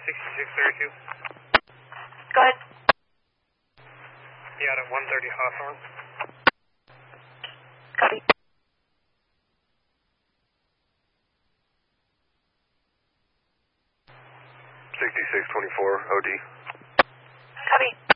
6632. Go ahead. You out at 130 Hawthorne. Copy. 6624 OD. Copy.